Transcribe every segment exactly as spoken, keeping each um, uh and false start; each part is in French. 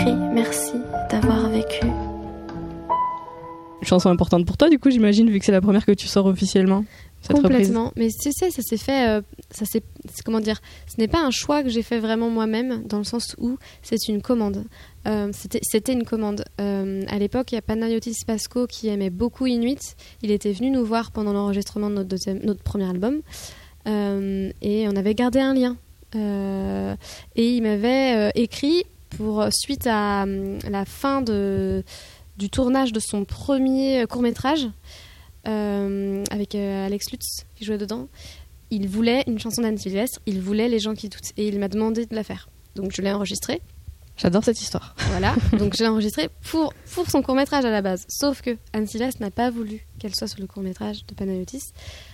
Merci d'avoir vécu. Une chanson importante pour toi, du coup, j'imagine, vu que c'est la première que tu sors officiellement. Cette Complètement. reprise. Mais tu sais, ça s'est fait. Euh, ça s'est, c'est, comment dire Ce n'est pas un choix que j'ai fait vraiment moi-même, dans le sens où c'est une commande. Euh, c'était, c'était une commande. Euh, à l'époque, il y a Panayotis Pasco qui aimait beaucoup Inuit. Il était venu nous voir pendant l'enregistrement de notre, deuxième, notre premier album. Euh, et on avait gardé un lien. Euh, et il m'avait euh, écrit pour suite à euh, la fin de, du tournage de son premier court-métrage. Euh, avec euh, Alex Lutz qui jouait dedans, il voulait une chanson d'Anne Sylvestre, il voulait Les gens qui doutent, et il m'a demandé de la faire. Donc je l'ai enregistrée. J'adore cette histoire. Voilà, donc je l'ai enregistrée pour, pour son court-métrage à la base. Sauf que Anne Sylvestre n'a pas voulu qu'elle soit sur le court-métrage de Panayotis.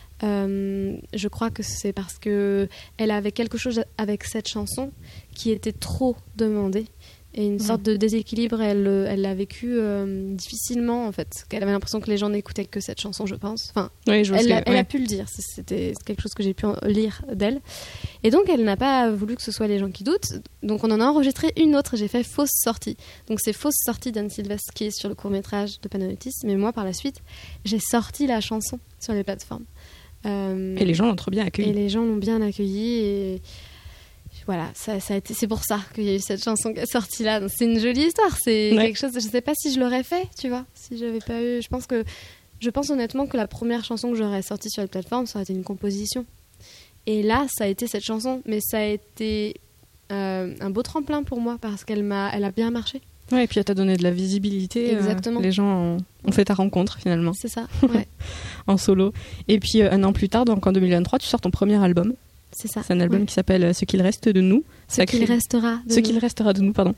Euh, je crois que c'est parce que elle avait quelque chose avec cette chanson qui était trop demandée. Et une sorte de déséquilibre, elle, elle l'a vécu euh, difficilement, en fait. Elle avait l'impression que les gens n'écoutaient que cette chanson, je pense. Enfin, oui, je elle, que, a, elle ouais. a pu le dire. C'était quelque chose que j'ai pu lire d'elle. Et donc, elle n'a pas voulu que ce soit Les gens qui doutent. Donc, on en a enregistré une autre. J'ai fait Fausse sortie. Donc, c'est Fausse sortie d'Anne Sylvestre qui est sur le court-métrage de Panayotis. Mais moi, par la suite, j'ai sorti la chanson sur les plateformes. Euh, et les gens l'ont trop bien accueillie. Et les gens l'ont bien accueillie. Et... Voilà, ça, ça a été, c'est pour ça qu'il y a eu cette chanson qui est sortie là. Donc, c'est une jolie histoire, c'est ouais. quelque chose. Je sais pas si je l'aurais fait, tu vois, si j'avais pas eu. Je pense que, je pense honnêtement que la première chanson que j'aurais sortie sur les plateformes, ça aurait été une composition. Et là, ça a été cette chanson, mais ça a été euh, un beau tremplin pour moi parce qu'elle m'a, elle a bien marché. Ouais, et puis elle t'a donné de la visibilité. Exactement. Euh, les gens ont, ont fait ta rencontre finalement. C'est ça. Ouais. En solo. Et puis euh, un an plus tard, donc en deux mille vingt-trois, tu sors ton premier album. C'est ça. C'est un album ouais. qui s'appelle Ce qu'il reste de nous. Ce Sacré... qu'il restera de Ce nous. qu'il restera de nous, pardon.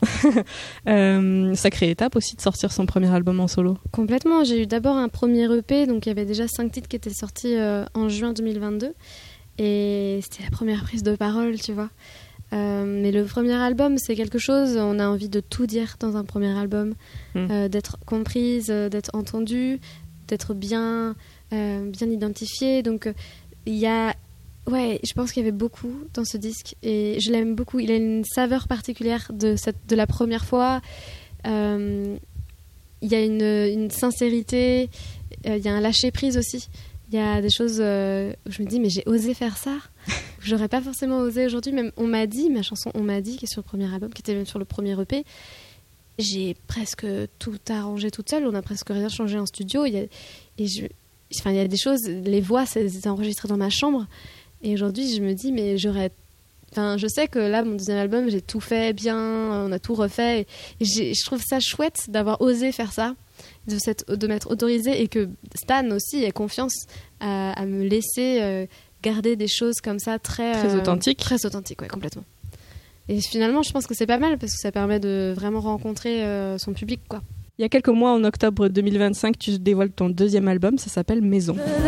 euh, sacrée étape aussi de sortir son premier album en solo. Complètement. J'ai eu d'abord un premier E P, donc il y avait déjà cinq titres qui étaient sortis euh, en juin deux mille vingt-deux. Et c'était la première prise de parole, tu vois. Euh, mais le premier album, c'est quelque chose, on a envie de tout dire dans un premier album. Mmh. Euh, d'être comprise, euh, d'être entendue, d'être bien, euh, bien identifiée. Donc il y a... Ouais, je pense qu'il y avait beaucoup dans ce disque et je l'aime beaucoup. Il a une saveur particulière de, cette, de la première fois. Euh, il y a une, une sincérité, euh, il y a un lâcher-prise aussi. Il y a des choses euh, où je me dis, mais j'ai osé faire ça. J'aurais pas forcément osé aujourd'hui. Même on m'a dit, ma chanson On m'a dit, qui est sur le premier album, qui était même sur le premier E P, j'ai presque tout arrangé toute seule. On n'a presque rien changé en studio. Il y a, et je, enfin, il y a des choses, les voix, c'était enregistré dans ma chambre. Et aujourd'hui, je me dis, mais j'aurais... Enfin, je sais que là, mon deuxième album, j'ai tout fait bien, on a tout refait. Et j'ai, je trouve ça chouette d'avoir osé faire ça, de, cette, de m'être autorisée et que Stan aussi ait confiance à, à me laisser euh, garder des choses comme ça très... Très euh, authentiques. Très authentiques, ouais, complètement. Et finalement, je pense que c'est pas mal parce que ça permet de vraiment rencontrer euh, son public, quoi. Il y a quelques mois, en octobre deux mille vingt-cinq, tu dévoiles ton deuxième album, ça s'appelle Maison.